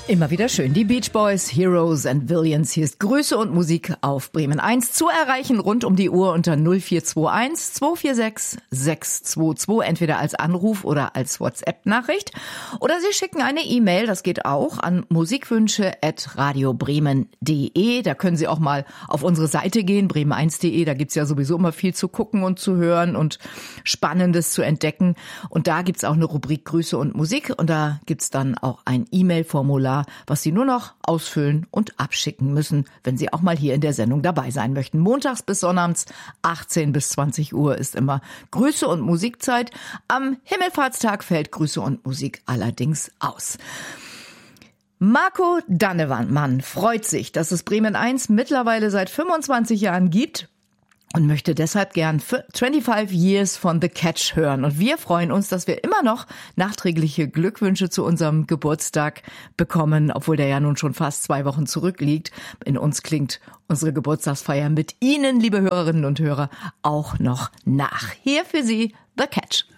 Immer wieder schön. Die Beach Boys, Heroes and Villains. Hier ist Grüße und Musik auf Bremen 1. Zu erreichen rund um die Uhr unter 0421 246 622. Entweder als Anruf oder als WhatsApp-Nachricht. Oder Sie schicken eine E-Mail, das geht auch, an musikwünsche@radiobremen.de. Da können Sie auch mal auf unsere Seite gehen, bremen1.de. Da gibt's ja sowieso immer viel zu gucken und zu hören und Spannendes zu entdecken. Und da gibt's auch eine Rubrik Grüße und Musik. Und da gibt's dann auch ein E-Mail-Formular, was Sie nur noch ausfüllen und abschicken müssen, wenn Sie auch mal hier in der Sendung dabei sein möchten. Montags bis sonnabends, 18 bis 20 Uhr ist immer Grüße und Musikzeit. Am Himmelfahrtstag fällt Grüße und Musik allerdings aus. Marco Dannemann freut sich, dass es Bremen 1 mittlerweile seit 25 Jahren gibt und möchte deshalb gern 25 Years von The Catch hören. Und wir freuen uns, dass wir immer noch nachträgliche Glückwünsche zu unserem Geburtstag bekommen, obwohl der ja nun schon fast 2 Wochen zurückliegt. In uns klingt unsere Geburtstagsfeier mit Ihnen, liebe Hörerinnen und Hörer, auch noch nach. Hier für Sie The Catch.